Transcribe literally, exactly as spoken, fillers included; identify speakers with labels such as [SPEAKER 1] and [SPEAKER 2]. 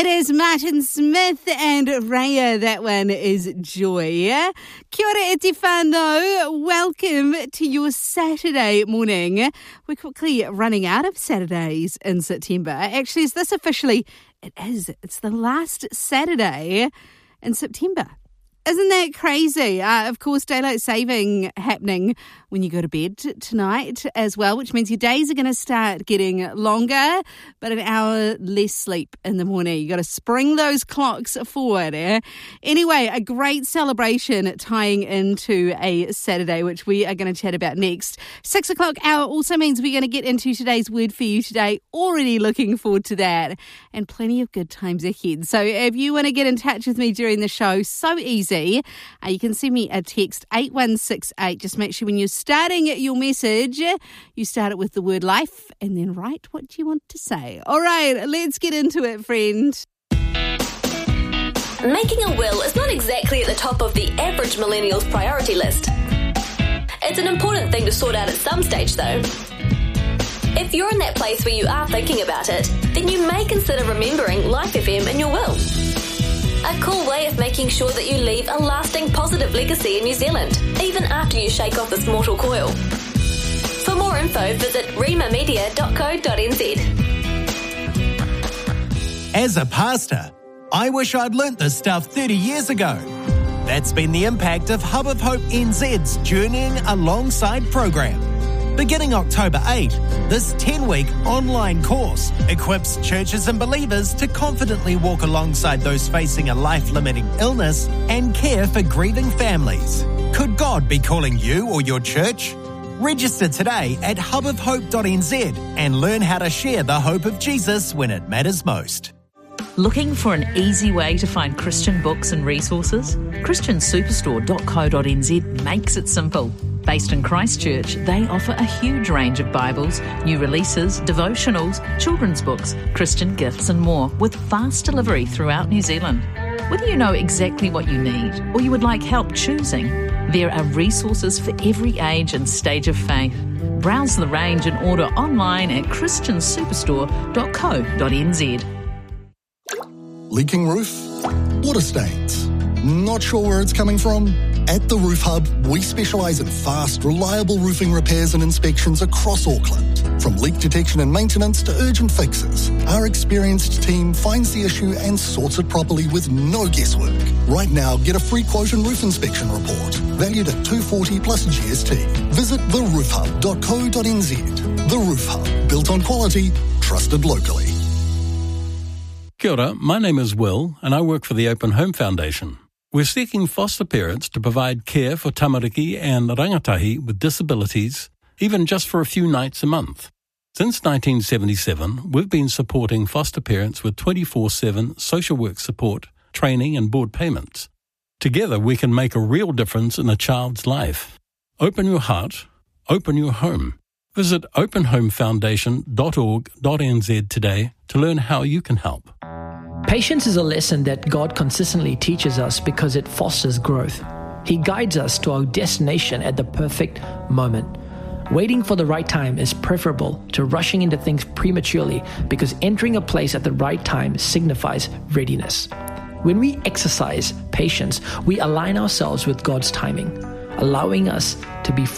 [SPEAKER 1] It is Martin Smith and Raya. That one is Joy. Kia ora e te whānau. Welcome to your Saturday morning. We're quickly running out of Saturdays in September. Actually, is this officially? It is. It's the last Saturday in September. Isn't that crazy? Uh, of course, daylight saving happening when you go to bed tonight as well, which means your days are going to start getting longer, but an hour less sleep in the morning. You got to spring those clocks forward. Eh? Anyway, a great celebration tying into a Saturday, which we are going to chat about next. Six o'clock hour also means we're going to get into today's word for you today. Already looking forward to that, and plenty of good times ahead. So if you want to get in touch with me during the show, so easy. Uh, you can send me a text eight one six eight. Just make sure when you're starting your message, you start it with the word life and then write what you want to say. All right, let's get into it, friend.
[SPEAKER 2] Making a will is not exactly at the top of the average millennial's priority list. It's an important thing to sort out at some stage, though. If you're in that place where you are thinking about it, then you may consider remembering Life F M in your will. A cool way of making sure that you leave a lasting positive legacy in New Zealand, even after you shake off this mortal coil. For more info, visit rima media dot co dot n z.
[SPEAKER 3] As a pastor, I wish I'd learnt this stuff thirty years ago. That's been the impact of Hub of Hope N Z's Journeying Alongside program. Beginning October eighth, this ten-week online course equips churches and believers to confidently walk alongside those facing a life-limiting illness and care for grieving families. Could God be calling you or your church? Register today at hub of hope dot n z and learn how to share the hope of Jesus when it matters most.
[SPEAKER 4] Looking for an easy way to find Christian books and resources? christian superstore dot co dot n z makes it simple. Based in Christchurch, they offer a huge range of Bibles, new releases, devotionals, children's books, Christian gifts and more, with fast delivery throughout New Zealand. Whether you know exactly what you need or you would like help choosing, there are resources for every age and stage of faith. Browse the range and order online at christian superstore dot co dot n z.
[SPEAKER 5] Leaking roof? Water stains? Not sure where it's coming from? At the Roof Hub, we specialise in fast, reliable roofing repairs and inspections across Auckland. From leak detection and maintenance to urgent fixes, our experienced team finds the issue and sorts it properly with no guesswork. Right now, get a free quote and roof inspection report, valued at two hundred forty dollars plus G S T. Visit the roof hub dot co dot n z. The Roof Hub, built on quality, trusted locally.
[SPEAKER 6] Kia ora, my name is Will and I work for the Open Home Foundation. We're seeking foster parents to provide care for tamariki and rangatahi with disabilities, even just for a few nights a month. Since nineteen seventy-seven, we've been supporting foster parents with twenty-four seven social work support, training and board payments. Together we can make a real difference in a child's life. Open your heart, open your home. Visit open home foundation dot org dot n z today to learn how you can help.
[SPEAKER 7] Patience is a lesson that God consistently teaches us because it fosters growth. He guides us to our destination at the perfect moment. Waiting for the right time is preferable to rushing into things prematurely because entering a place at the right time signifies readiness. When we exercise patience, we align ourselves with God's timing, allowing us to be